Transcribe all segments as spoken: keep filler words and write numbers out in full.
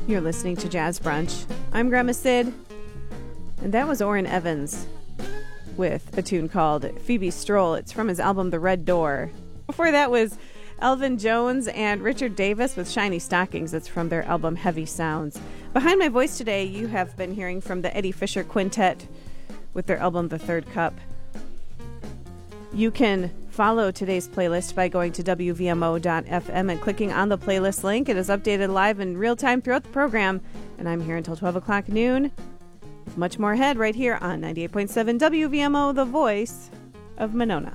You're listening to Jazz Brunch. I'm Grandma Sid, and that was Orrin Evans with a tune called Phoebe Stroll. It's from his album The Red Door. Before that was Elvin Jones and Richard Davis with Shiny Stockings. It's from their album Heavy Sounds. Behind my voice today, you have been hearing from the Eddie Fisher Quintet with their album The Third Cup. You can follow today's playlist by going to W V M O dot F M and clicking on the playlist link. It is updated live in real time throughout the program, and I'm here until twelve o'clock noon. With much more ahead right here on ninety-eight point seven W V M O, the voice of Monona.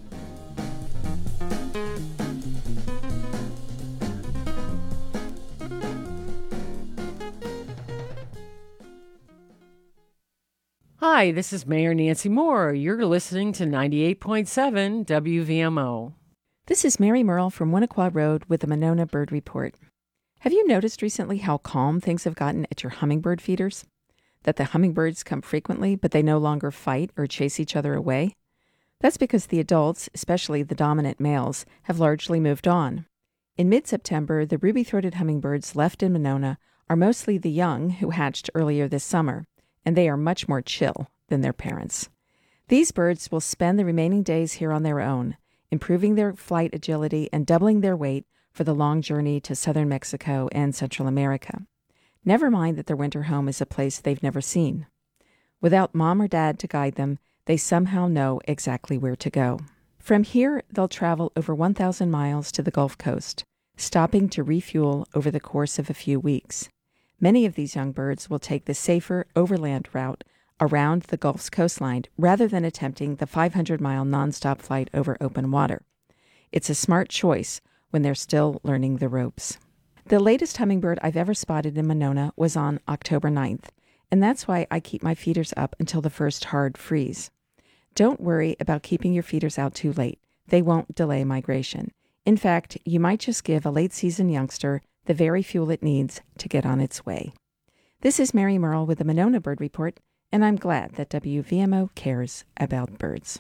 Hi, this is Mayor Nancy Moore. You're listening to ninety-eight point seven W V M O. This is Mary Merle from Winnequa Road with the Monona Bird Report. Have you noticed recently how calm things have gotten at your hummingbird feeders? That the hummingbirds come frequently, but they no longer fight or chase each other away? That's because the adults, especially the dominant males, have largely moved on. In mid-September, the ruby-throated hummingbirds left in Monona are mostly the young who hatched earlier this summer, and they are much more chill than their parents. These birds will spend the remaining days here on their own, improving their flight agility and doubling their weight for the long journey to southern Mexico and Central America. Never mind that their winter home is a place they've never seen. Without mom or dad to guide them, they somehow know exactly where to go. From here, they'll travel over one thousand miles to the Gulf Coast, stopping to refuel over the course of a few weeks. Many of these young birds will take the safer overland route around the Gulf's coastline rather than attempting the five hundred mile nonstop flight over open water. It's a smart choice when they're still learning the ropes. The latest hummingbird I've ever spotted in Monona was on October ninth, and that's why I keep my feeders up until the first hard freeze. Don't worry about keeping your feeders out too late. They won't delay migration. In fact, you might just give a late-season youngster the very fuel it needs to get on its way. This is Mary Merle with the Monona Bird Report, and I'm glad that W V M O cares about birds.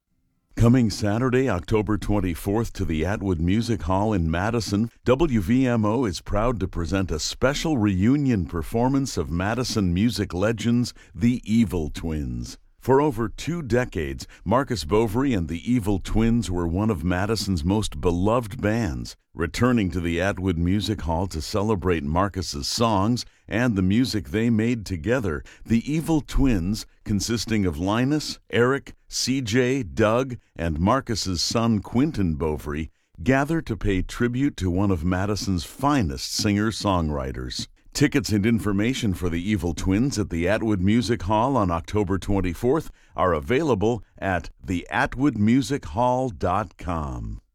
Coming Saturday, October twenty-fourth to the Atwood Music Hall in Madison, W V M O is proud to present a special reunion performance of Madison music legends, the Evil Twins. For over two decades, Marcus Bovary and the Evil Twins were one of Madison's most beloved bands. Returning to the Atwood Music Hall to celebrate Marcus's songs and the music they made together, the Evil Twins, consisting of Linus, Eric, C J, Doug, and Marcus's son Quentin Bovary, gather to pay tribute to one of Madison's finest singer-songwriters. Tickets and information for the Evil Twins at the Atwood Music Hall on October twenty-fourth are available at the atwood music hall dot com.